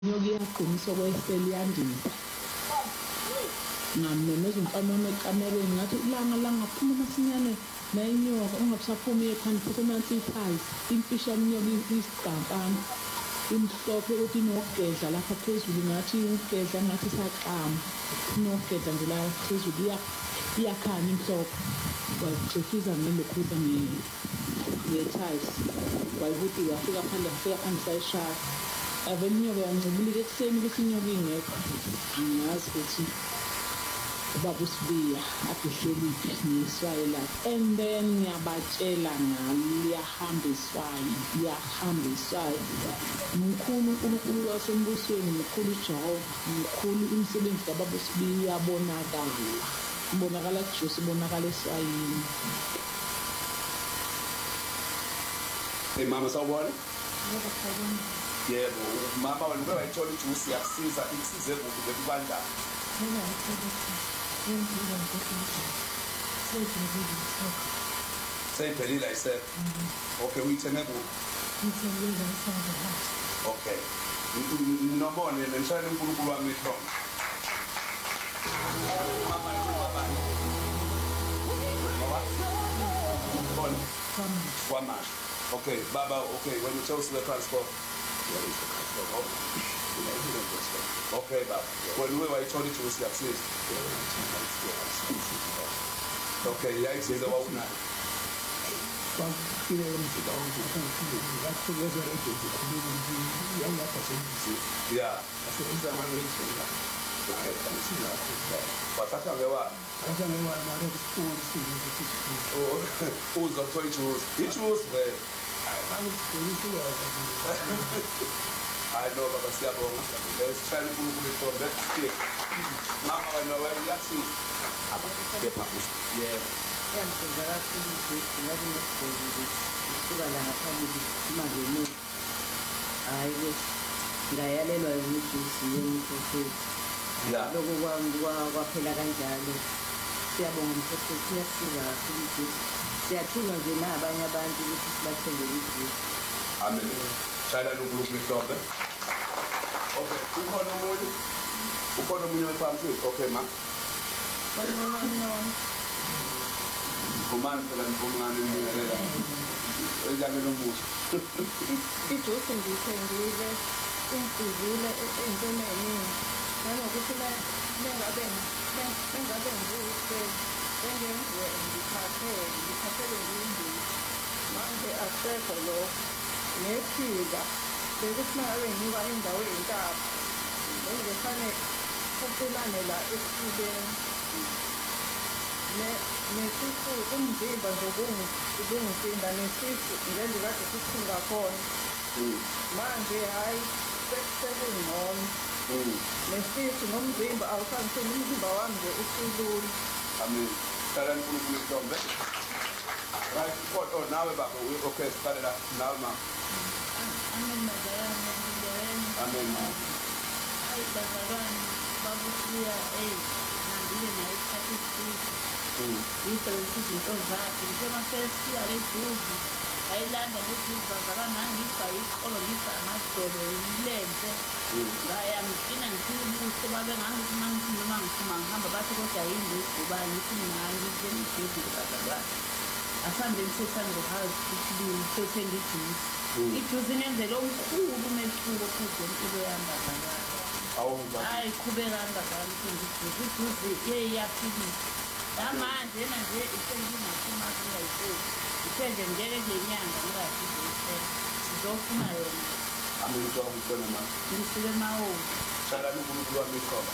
Inyoka iyaqinisa okweseli iyandisa. Ngamemeza umfana wami ekamereni ngathi ilanga langaphuma masinyane nayinyoka ungabusaphumi ekhanda futhi nansi iphazi imfisha yamnyoka isigampana imhlophe ukuthi inokugedla lapha phezulu ngathi ukugedla ngathi saqama inokugedla nje la phezulu iyakhanya imhlophe wayixifiza ngelokhuza nge-tiles wayibuthi wafika phandle sayishaya avele inyoka yancibulika ekuseni ukuthi inyoka ingekho angazi ukuthi ubaba uSibiya abhehlelephi neswayi lakhe and then ngiyabatshela ngalo liyahamba iswayi mkhulu uNkulunkulu wasembusweni mkhulu uJehova mkhulu imisebenzi kababa uSibiya ibonakala kuJesu ibonakala eswayini. Hey mama sawubona? Yebo, mama wena wayithola ijuice yakusiza ikusize kuphi bekubanda? Seyiphelile ayise. Okay, uyithenge kuphi? Ngithengile eSandton. Okay. Nobone nishayela uNkulunkulu wami ekhona. Mama. Kwama. Okay, baba, okay, when you tell us the transport. Okay, baba. When we were told to us that okay, yeah, it's the one now. Yeah. Wataka wewa. Who's the toy choose? He choose where? I know Baba Siabo. There's trying to from that stick. Mama, I know where you see. Yeah. Ngayalelwa ukuthi siyemfufuthu lokho kwaphela kanjalo siyabonga umfuthu siyasiza kakhulu siyathuka nje nabanye abantu ukuthi sibathembele ukuthi amen shayela uNkulunkulu ihlombe. Okay, ukhona umunye wephambi. Okay ma kumani phela ngomncane ngiyelela ejame nomusa ijuice ngiyithengile ingizile entweni eningi nanokuthi mengabe ngikuhle engenziwe ngiphathele ngiyindile manje asekho lo nefika bekuthi mangabe ngiba indawo eyintaba bengefane uqulane la esifubeni nesifu umzimba nje ubungisinda nesifu ngenze kade sisinga khona manje hayi sekungcono nesifu nomzimba awusangiseni umzimba wami nje usulula. Amen. Shayela uNkulunkulu ihlombe. Right, oh nawe baba okay start up now ma. Amen madayana ngiyena. Amen ma. Hayi bazalwane babuya nandile naye isikhathi ngiyibhekisa izinto zakhe njengoba sesiya lejuzi ayilanda lejuzi bazalwane nangibhayi isikolo ngibha amadolo yilenze ngaya ngifina ngikubuhle babe ngangithi mangithi noma ngiphuma ngihamba bathi kodwa yini ubani ngithi ngangizwe ijuzi bazalwane asambe ngisesangohazi isibili sethenge ijuzi nenzelo omkhulu umehluko phezulu impilo yami bazalwane hayi qhubeka ngazalwane ijuzi yeyaphilisa manje nje isenginaphuma kuyayithola ithenje ngeke ngenyanga ngiyafika sizofuna yona amenzwa ukutona ma ngisile mawo shayela uNkulunkulu wami ikhona.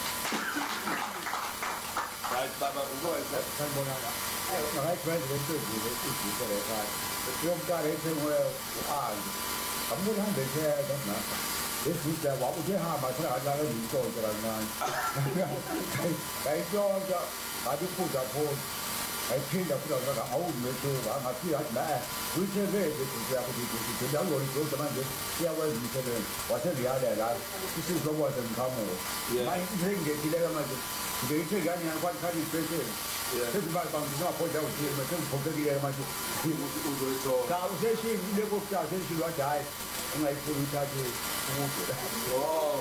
Right baba uzoyenza sanibona ngayijwayele lento ijuice lekhaya yomntwana ethengwe u-ali ambona hambe etheka ngapha esiza wakuyehamba sengadlala izintonto kancane ngayitshontsha ngathi uphuza phona ngayiphinda futhi ngaka awumehluka angafika athi la uyithekele ijuice yakho ijuice ngiyangona ijuice manje iyakwenza umsebenzi wasengiyalela la isizokwazi ngiqhamuka manje sengingethile manje ngiyitheke kanye ngakwathi special sezibali bangizaphoda ukuthi sengiphokekile manje uzoyithola cha useshini lekho kuqala seshini wathi hayi ungayifuni uthathe umude.